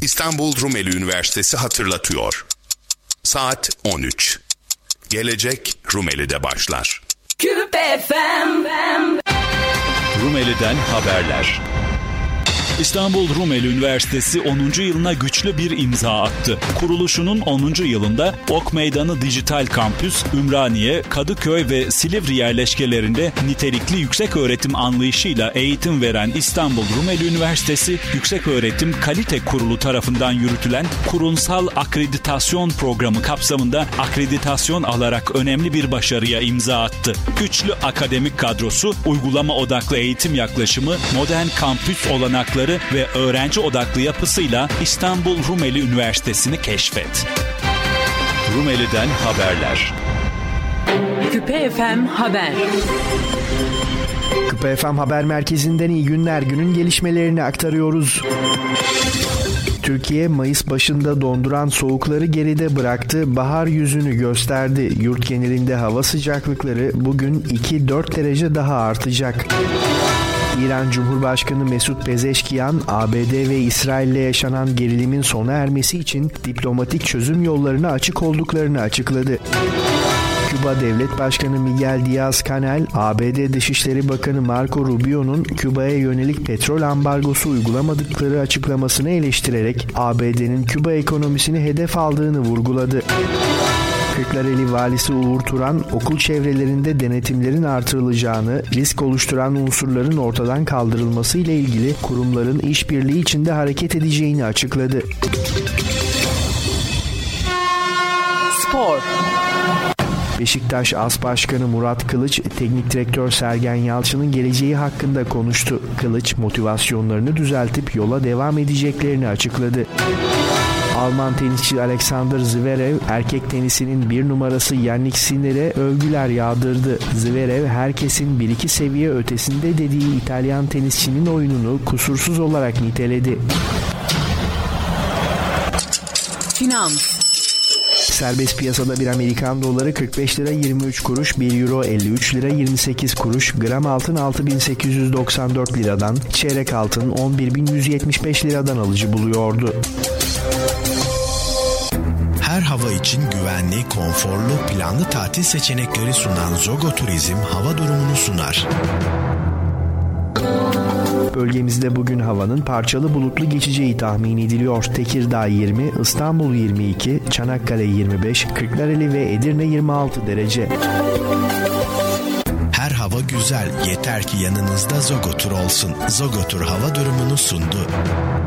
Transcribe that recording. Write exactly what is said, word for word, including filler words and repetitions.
İstanbul Rumeli Üniversitesi hatırlatıyor. Saat on üç. Gelecek Rumeli'de başlar. Küpe F M. Rumeli'den haberler. İstanbul Rumeli Üniversitesi onuncu yılına güçlü bir imza attı. Kuruluşunun onuncu yılında Ok Meydanı Dijital Kampüs, Ümraniye, Kadıköy ve Silivri yerleşkelerinde nitelikli yükseköğretim anlayışıyla eğitim veren İstanbul Rumeli Üniversitesi, Yükseköğretim Kalite Kurulu tarafından yürütülen kurumsal akreditasyon programı kapsamında akreditasyon alarak önemli bir başarıya imza attı. Güçlü akademik kadrosu, uygulama odaklı eğitim yaklaşımı, modern kampüs olanakları ve öğrenci odaklı yapısıyla İstanbul Rumeli Üniversitesi'ni keşfet. Rumeli'den haberler. Küpe F M Haber. Küpe F M Haber Merkezi'nden iyi günler. Günün gelişmelerini aktarıyoruz. Türkiye, Mayıs başında donduran soğukları geride bıraktı, bahar yüzünü gösterdi. Yurt genelinde hava sıcaklıkları bugün iki dört derece daha artacak. İran Cumhurbaşkanı Mesut Pezeşkiyan, A B D ve İsrail'le yaşanan gerilimin sona ermesi için diplomatik çözüm yollarına açık olduklarını açıkladı. Küba Devlet Başkanı Miguel Díaz-Canel, A B D Dışişleri Bakanı Marco Rubio'nun Küba'ya yönelik petrol ambargosu uygulamadıkları açıklamasını eleştirerek A B D'nin Küba ekonomisini hedef aldığını vurguladı. Kırklareli Valisi Uğur Turan, okul çevrelerinde denetimlerin artırılacağını, risk oluşturan unsurların ortadan kaldırılması ile ilgili kurumların işbirliği içinde hareket edeceğini açıkladı. Spor. Beşiktaş As Başkanı Murat Kılıç, teknik direktör Sergen Yalçın'ın geleceği hakkında konuştu. Kılıç, motivasyonlarını düzeltip yola devam edeceklerini açıkladı. Alman tenisçi Alexander Zverev, erkek tenisinin bir numarası Yannick Sinner'e övgüler yağdırdı. Zverev, herkesin bir iki seviye ötesinde dediği İtalyan tenisçinin oyununu kusursuz olarak niteledi. Finans. Serbest piyasada bir Amerikan doları kırk beş lira yirmi üç kuruş, bir euro elli üç lira yirmi sekiz kuruş, gram altın altı bin sekiz yüz doksan dört liradan, çeyrek altın on bir bin yüz yetmiş beş liradan alıcı buluyordu. Her hava için güvenli, konforlu, planlı tatil seçenekleri sunan Zogo Turizm hava durumunu sunar. Bölgemizde bugün havanın parçalı bulutlu geçeceği tahmin ediliyor. Tekirdağ yirmi, İstanbul yirmi iki, Çanakkale yirmi beş, Kırklareli ve Edirne yirmi altı derece. Her hava güzel, yeter ki yanınızda Zogo Tur olsun. Zogo Tur hava durumunu sundu.